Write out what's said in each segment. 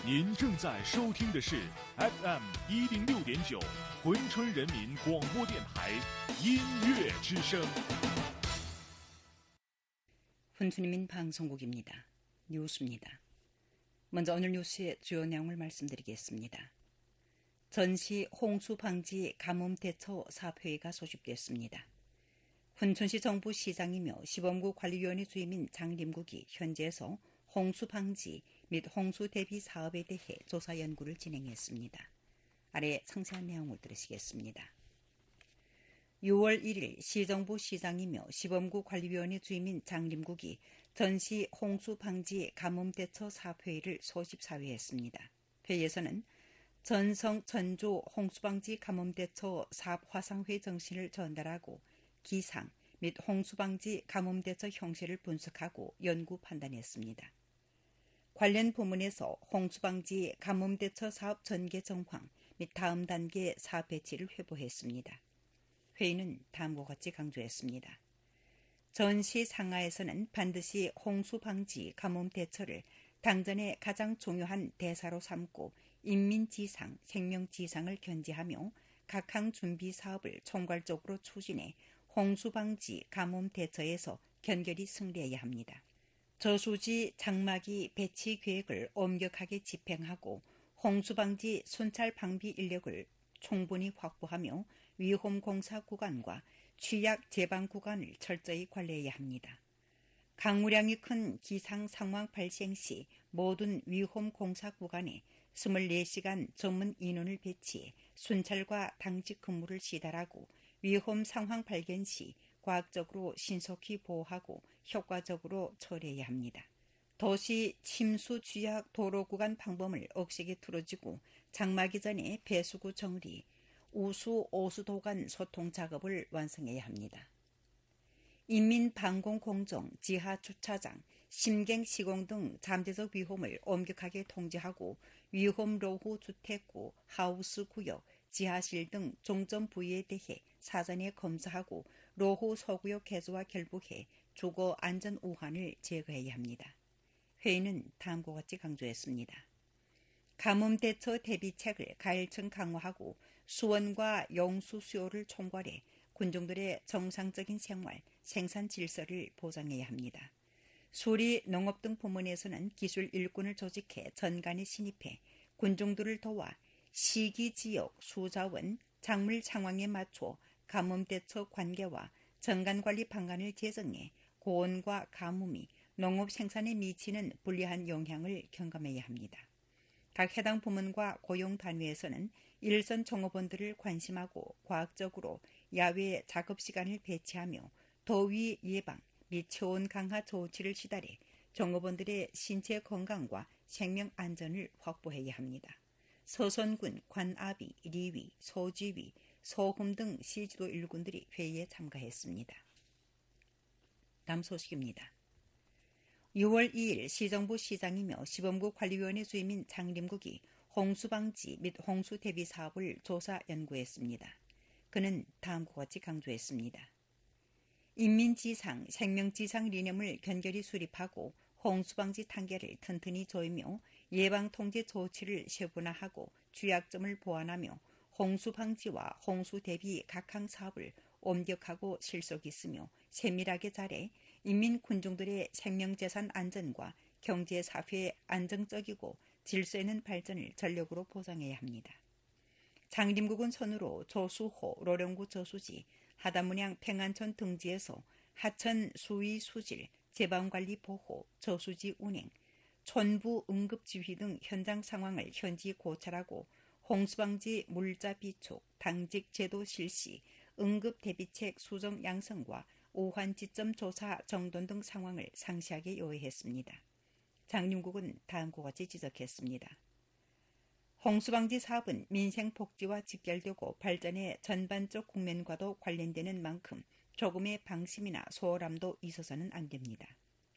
您正在收听的是 FM 106.9珲春人民广播电台音乐之声。 珲春人민 방송국입니다. 뉴스입니다. 먼저 오늘 뉴스의 주요 내용을 말씀드리겠습니다. 전시 홍수 방지 가뭄 대처 사업회의가 소집됐습니다. 훈천시 정부 시장이며 시범구 관리위원회 주임인 장림국이 현지에서 홍수 방지 및 홍수 대비 사업에 대해 조사 연구를 진행했습니다. 아래 상세한 내용을 들으시겠습니다. 6월 1일 시정부 시장이며 시범구 관리위원회 주임인 장림국이 전시 홍수 방지 가뭄 대처 사업회의를 소집사회했습니다. 회의에서는 전성 전조 홍수방지 가뭄대처 사업 화상회 정신을 전달하고 기상 및 홍수방지 가뭄대처 형식을 분석하고 연구 판단했습니다. 관련 부문에서 홍수방지 가뭄대처 사업 전개 정황 및 다음 단계 사업 배치를 회부했습니다. 회의는 다음과 같이 강조했습니다. 전시 상하에서는 반드시 홍수방지 가뭄대처를 당전의 가장 중요한 대사로 삼고 인민지상, 생명지상을 견지하며 각항 준비 사업을 총괄적으로 추진해 홍수방지 가뭄 대처에서 견결히 승리해야 합니다. 저수지 장막이 배치 계획을 엄격하게 집행하고 홍수방지 순찰 방비 인력을 충분히 확보하며 위험 공사 구간과 취약 제방 구간을 철저히 관리해야 합니다. 강우량이 큰 기상 상황 발생 시 모든 위험 공사 구간에 24시간 전문 인원을 배치해 순찰과 당직 근무를 시달하고 위험 상황 발견 시 과학적으로 신속히 보호하고 효과적으로 처리해야 합니다. 도시 침수 취약 도로 구간 방범을 억세게 틀어지고 장마기 전에 배수구 정리, 우수 오수도 간 소통 작업을 완성해야 합니다. 인민방공공정, 지하주차장, 심갱시공 등 잠재적 위험을 엄격하게 통제하고 위험 로후 주택구, 하우스 구역, 지하실 등 종점 부위에 대해 사전에 검사하고 로후 소구역 개조와 결부해 주거 안전 우환을 제거해야 합니다. 회의는 다음과 같이 강조했습니다. 가뭄 대처 대비책을 가일층 강화하고 수원과 용수 수요를 총괄해 군중들의 정상적인 생활, 생산 질서를 보장해야 합니다. 수리, 농업 등 부문에서는 기술 일꾼을 조직해 전간에 신입해 군중들을 도와 시기 지역 수자원, 작물 상황에 맞춰 가뭄 대처 관계와 전간관리 방안을 제정해 고온과 가뭄이 농업 생산에 미치는 불리한 영향을 경감해야 합니다. 각 해당 부문과 고용단위에서는 일선 종업원들을 관심하고 과학적으로 야외 작업시간을 배치하며 더위 예방 및 체온 강화 조치를 시달해 종업원들의 신체 건강과 생명 안전을 확보해야 합니다. 서선군, 관아비, 리위, 소지위, 소흠 등 시지도 일군들이 회의에 참가했습니다. 다음 소식입니다. 6월 2일 시정부 시장이며 시범구 관리위원회 주임인 장림국이 홍수방지 및 홍수 대비 사업을 조사 연구했습니다. 그는 다음과 같이 강조했습니다. 인민지상, 생명지상 리념을 견결히 수립하고 홍수방지 단계를 튼튼히 조이며 예방통제 조치를 세분화하고 취약점을 보완하며 홍수방지와 홍수 대비 각항 사업을 엄격하고 실속 있으며 세밀하게 잘해 인민 군중들의 생명재산 안전과 경제사회의 안정적이고 질서 있는 발전을 전력으로 보장해야 합니다. 장림국은 선으로 조수호, 로령구 저수지, 하다문양 평안천 등지에서 하천 수위 수질, 제방관리 보호, 저수지 운행, 촌부 응급지휘 등 현장 상황을 현지 고찰하고 홍수방지 물자 비축, 당직 제도 실시, 응급 대비책 수정 양성과 우환 지점 조사 정돈 등 상황을 상세하게 요약했습니다. 장림국은 다음과 같이 지적했습니다. 홍수방지 사업은 민생복지와 직결되고 발전의 전반적 국면과도 관련되는 만큼 조금의 방심이나 소홀함도 있어서는 안 됩니다.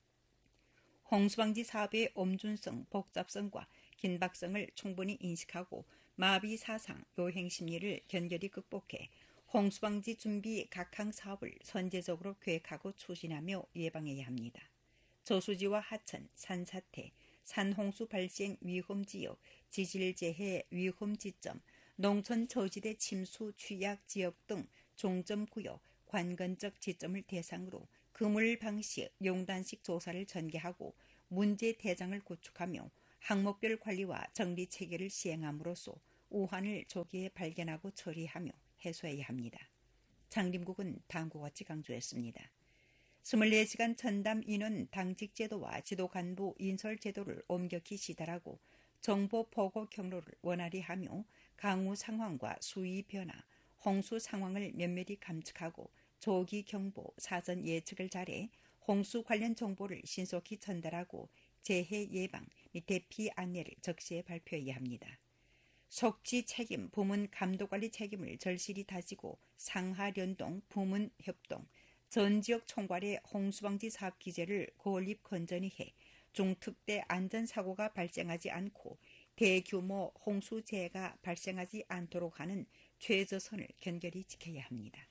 홍수방지 사업의 엄중성, 복잡성과 긴박성을 충분히 인식하고 마비 사상, 요행 심리를 견결히 극복해 홍수방지 준비 각항 사업을 선제적으로 계획하고 추진하며 예방해야 합니다. 저수지와 하천, 산사태, 산홍수 발생 위험지역, 지질재해 위험지점, 농촌 저지대 침수 취약 지역 등 종점구역, 관건적 지점을 대상으로 그물 방식, 용단식 조사를 전개하고 문제 대장을 구축하며 항목별 관리와 정리 체계를 시행함으로써 우환을 조기에 발견하고 처리하며 해소해야 합니다. 장림국은 다음과 같이 강조했습니다. 24시간 전담 인원 당직 제도와 지도 간부 인설 제도를 엄격히 시달하고 정보 보고 경로를 원활히 하며 강우 상황과 수위 변화, 홍수 상황을 면밀히 감축하고 조기 경보, 사전 예측을 잘해 홍수 관련 정보를 신속히 전달하고 재해 예방 및 대피 안내를 적시에 발표해야 합니다. 속지 책임, 부문 감독관리 책임을 절실히 다지고 상하 연동, 부문 협동, 전 지역 총괄의 홍수방지 사업 기제를 고립 건전히 해 중특대 안전사고가 발생하지 않고 대규모 홍수재해가 발생하지 않도록 하는 최저선을 견결히 지켜야 합니다.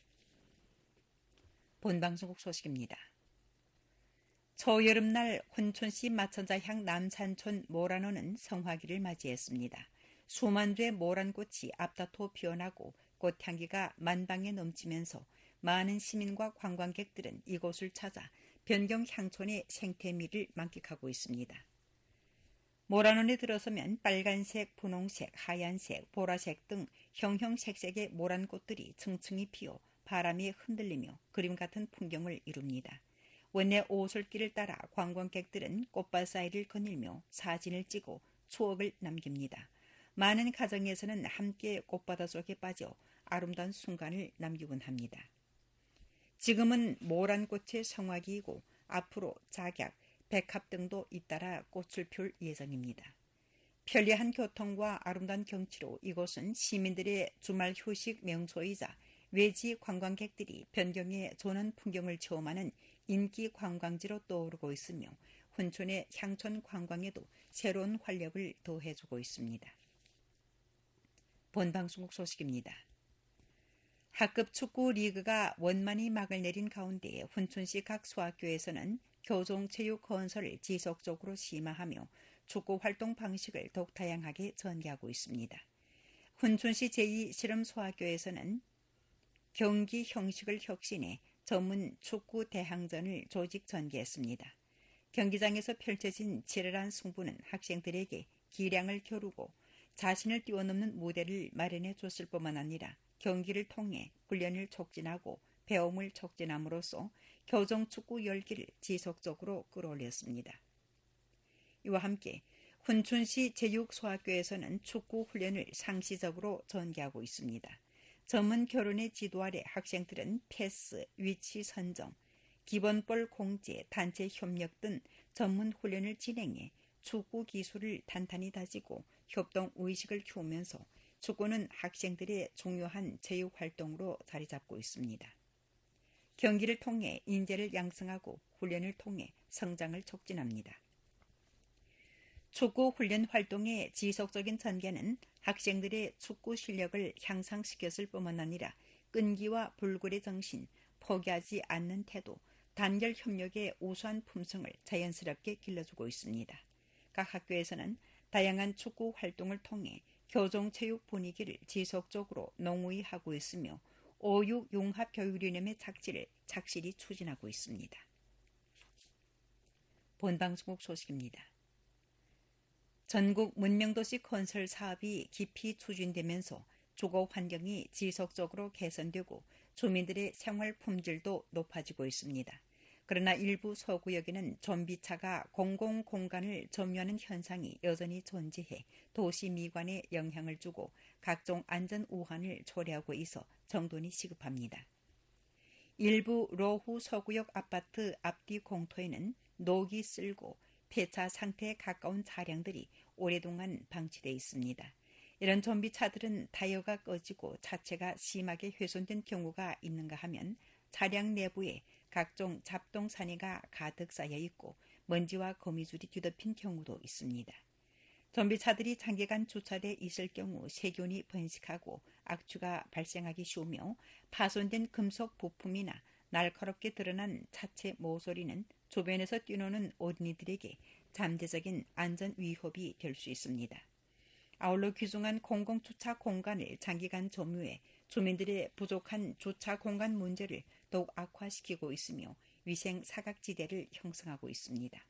본방송국 소식입니다. 초여름날 훈촌시 마천자향 남산촌 모란호는 성화기를 맞이했습니다. 수만 주의 모란꽃이 앞다퉈 피어나고 꽃향기가 만방에 넘치면서 많은 시민과 관광객들은 이곳을 찾아 변경 향촌의 생태미를 만끽하고 있습니다. 모란원에 들어서면 빨간색, 분홍색, 하얀색, 보라색 등 형형색색의 모란꽃들이 층층이 피어 바람에 흔들리며 그림 같은 풍경을 이룹니다. 원내 오솔길을 따라 관광객들은 꽃밭 사이를 거닐며 사진을 찍고 추억을 남깁니다. 많은 가정에서는 함께 꽃바다 속에 빠져 아름다운 순간을 남기곤 합니다. 지금은 모란꽃의 성화기이고 앞으로 작약, 백합 등도 잇따라 꽃을 펼 예정입니다. 편리한 교통과 아름다운 경치로 이곳은 시민들의 주말 휴식 명소이자 외지 관광객들이 변경의 조는 풍경을 체험하는 인기 관광지로 떠오르고 있으며 훈촌의 향촌 관광에도 새로운 활력을 더해주고 있습니다. 본방송국 소식입니다. 학급 축구 리그가 원만히 막을 내린 가운데 훈촌시 각 소학교에서는 교종체육 건설을 지속적으로 심화하며 축구 활동 방식을 더욱 다양하게 전개하고 있습니다. 훈촌시 제2실험소학교에서는 경기 형식을 혁신해 전문 축구 대항전을 조직 전개했습니다. 경기장에서 펼쳐진 치열한 승부는 학생들에게 기량을 겨루고 자신을 뛰어넘는 무대를 마련해 줬을 뿐만 아니라 경기를 통해 훈련을 촉진하고 배움을 촉진함으로써 교정축구 열기를 지속적으로 끌어올렸습니다. 이와 함께 훈촌시 제6소학교에서는 축구 훈련을 상시적으로 전개하고 있습니다. 전문 교련의 지도 아래 학생들은 패스, 위치 선정, 기본볼 공제, 단체 협력 등 전문 훈련을 진행해 축구 기술을 단단히 다지고 협동 의식을 키우면서 축구는 학생들의 중요한 체육활동으로 자리 잡고 있습니다. 경기를 통해 인재를 양성하고 훈련을 통해 성장을 촉진합니다. 축구 훈련 활동의 지속적인 전개는 학생들의 축구 실력을 향상시켰을 뿐만 아니라 끈기와 불굴의 정신, 포기하지 않는 태도, 단결 협력의 우수한 품성을 자연스럽게 길러주고 있습니다. 각 학교에서는 다양한 축구 활동을 통해 교정체육 분위기를 지속적으로 농후히 하고 있으며 오육융합교육이념의 착지를 착실히 추진하고 있습니다. 본방송국 소식입니다. 전국 문명도시 건설 사업이 깊이 추진되면서 주거 환경이 지속적으로 개선되고 주민들의 생활 품질도 높아지고 있습니다. 그러나 일부 소구역에는 좀비차가 공공공간을 점유하는 현상이 여전히 존재해 도시 미관에 영향을 주고 각종 안전 우환을 초래하고 있어 정돈이 시급합니다. 일부 로후 소구역 아파트 앞뒤 공터에는 녹이 쓸고 폐차 상태에 가까운 차량들이 오랫동안 방치돼 있습니다. 이런 좀비차들은 타이어가 꺼지고 차체가 심하게 훼손된 경우가 있는가 하면 차량 내부에 각종 잡동사니가 가득 쌓여 있고 먼지와 거미줄이 뒤덮인 경우도 있습니다. 좀비차들이 장기간 주차돼 있을 경우 세균이 번식하고 악취가 발생하기 쉬우며 파손된 금속 부품이나 날카롭게 드러난 차체 모서리는 주변에서 뛰노는 어린이들에게 잠재적인 안전 위협이 될 수 있습니다. 아울러 귀중한 공공주차 공간을 장기간 점유해 주민들의 부족한 주차 공간 문제를 더욱 악화시키고 있으며 위생 사각지대를 형성하고 있습니다.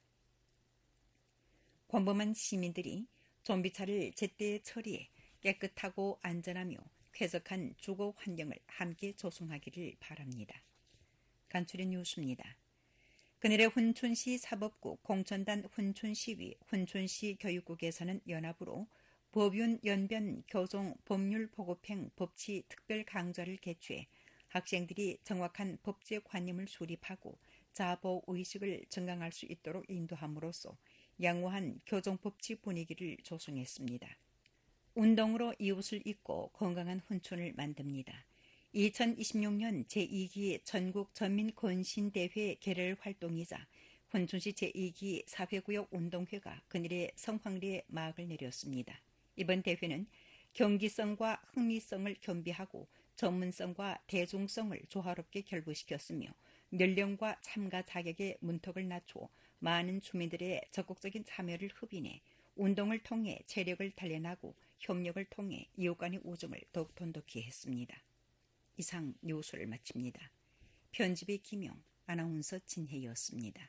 권범한 시민들이 좀비차를 제때 처리해 깨끗하고 안전하며 쾌적한 주거 환경을 함께 조성하기를 바랍니다. 간추린 뉴스입니다. 그날의 훈춘시 사법국 공천단 훈춘시위 훈춘시 교육국에서는 연합으로 법윤 연변 교종 법률 보급행 법치 특별 강좌를 개최해 학생들이 정확한 법제관념을 수립하고 자보 의식을 증강할 수 있도록 인도함으로써 양호한 교정법치 분위기를 조성했습니다. 운동으로 이웃을 잇고 건강한 훈춘을 만듭니다. 2026년 제2기 전국 전민건신대회 개별 활동이자 훈춘시 제2기 사회구역 운동회가 그날의 성황리에 막을 내렸습니다. 이번 대회는 경기성과 흥미성을 겸비하고 전문성과 대중성을 조화롭게 결부시켰으며 연령과 참가 자격의 문턱을 낮추어 많은 주민들의 적극적인 참여를 흡인해 운동을 통해 체력을 단련하고 협력을 통해 이웃 간의 우정을 더욱 돈독히 했습니다. 이상 뉴스를 마칩니다. 편집의 김용, 아나운서 진혜였습니다.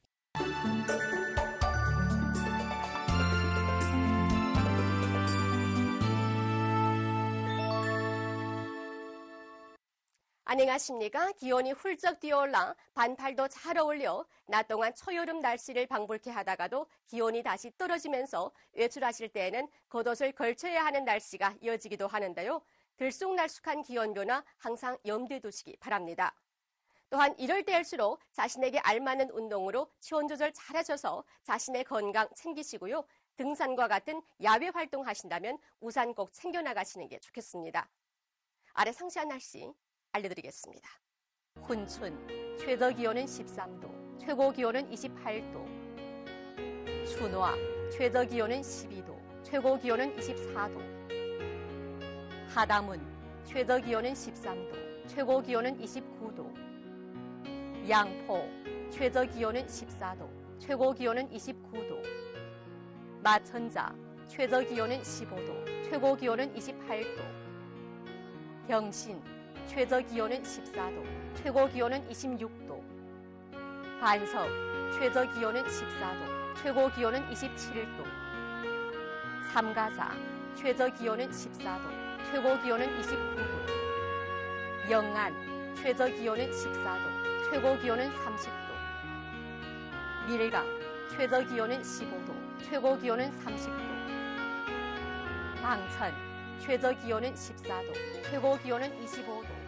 안녕하십니까. 기온이 훌쩍 뛰어올라 반팔도 잘 어울려 낮 동안 초여름 날씨를 방불케 하다가도 기온이 다시 떨어지면서 외출하실 때에는 겉옷을 걸쳐야 하는 날씨가 이어지기도 하는데요. 들쑥날쑥한 기온 변화 항상 염두에 두시기 바랍니다. 또한 이럴 때일수록 자신에게 알맞는 운동으로 체온 조절 잘하셔서 자신의 건강 챙기시고요. 등산과 같은 야외 활동하신다면 우산 꼭 챙겨나가시는 게 좋겠습니다. 아래 상세한 날씨 알려드리겠습니다. 훈춘, 최저 기온은 13도, 최고 기온은 28도. 춘화, 최저 기온은 12도, 최고 기온은 24도. 하담은, 최저 기온은 13도, 최고 기온은 29도. 양포, 최저 기온은 14도, 최고 기온은 29도. 마천자, 최저 기온은 15도, 최고 기온은 28도. 경신, 최저 기온은 14도, 최고 기온은 26도. 반석, 최저 기온은 14도, 최고 기온은 27도. 삼가사, 최저 기온은 14도, 최고 기온은 29도. 영안, 최저 기온은 14도, 최고 기온은 30도. 밀강, 최저 기온은 15도, 최고 기온은 30도. 방천, 최저 기온은 14도, 최고 기온은 25도.